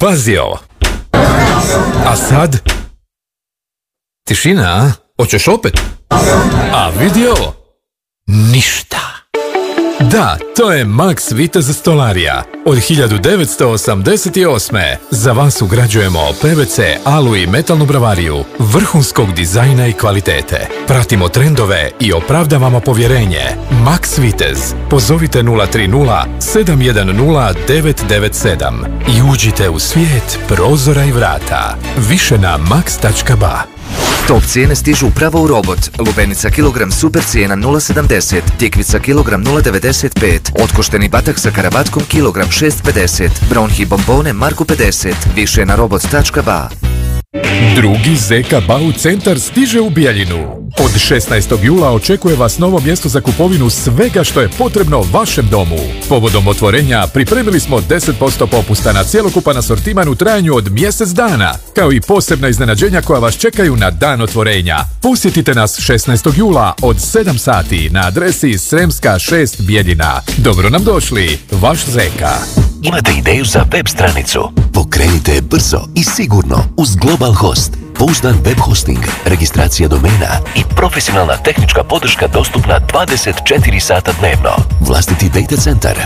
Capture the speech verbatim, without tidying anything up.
Pazi ovo. A sad? Tišina, a? Hoćeš opet? A vidi ovo. Ništa. Da, to je Max Vitez stolarija. Od hiljadu devetsto osamdeset osme. Za vas ugrađujemo P V C, alu i metalnu bravariju vrhunskog dizajna i kvalitete. Pratimo trendove i opravdavamo povjerenje. Max Vitez. Pozovite nula tri nula sedam jedan nula devet devet sedam i uđite u svijet prozora i vrata. Više na max tačka ba. Top cijene stižu upravo u Robot. Lubenica kilogram super cijena nula sedamdeset, tikvica kilogram nula devedeset pet, otkošteni batak sa karabatkom kilogram šest pedeset, bronhi bombone marku pedeset, više na robot tačka ba. Drugi Z K Bau centar stiže u Bijeljinu. Od šesnaestog jula očekuje vas novo mjesto za kupovinu svega što je potrebno vašem domu. Povodom otvorenja pripremili smo deset posto popusta na cjelokupan asortiman u trajanju od mjesec dana, kao i posebna iznenađenja koja vas čekaju na dan otvorenja. Posjetite nas šesnaestog jula od sedam sati na adresi Sremska šest Bijeljina. Dobro nam došli, vaš Zeka. Imate ideju za web stranicu? Pokrenite je brzo i sigurno uz Global Host. Pouzdan web hosting, registracija domena i profesionalna tehnička podrška dostupna dvadeset četiri sata dnevno. Vlastiti data centar,